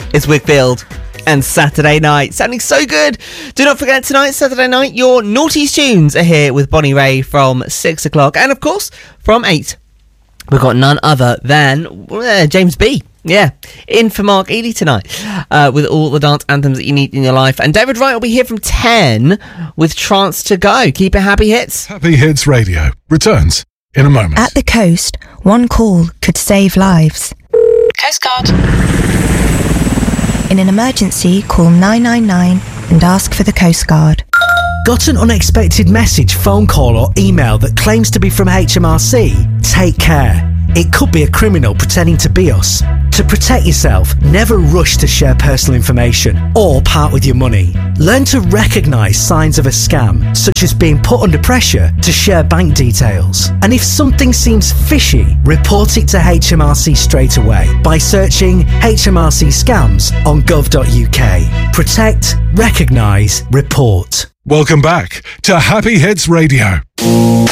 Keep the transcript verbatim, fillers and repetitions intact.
It's Wickfield and Saturday Night. Sounding so good. Do not forget tonight, Saturday night, your Naughties Tunes are here with Bonnie Ray from six o'clock. And of course, from eight, we've got none other than uh, James B. Yeah, in for Mark Eady tonight uh, with all the dance anthems that you need in your life. And David Wright will be here from ten with Trance to Go. Keep it Happy Hits. Happy Hits Radio returns in a moment. At the coast, one call could save lives. Coast Guard. In an emergency, call nine nine nine and ask for the Coast Guard. Got an unexpected message, phone call or email that claims to be from H M R C? Take care. It could be a criminal pretending to be us. To protect yourself, never rush to share personal information or part with your money. Learn to recognise signs of a scam, such as being put under pressure to share bank details. And if something seems fishy, report it to H M R C straight away by searching H M R C scams on gov dot U K. Protect, recognise, report. Welcome back to Happy Hits Radio.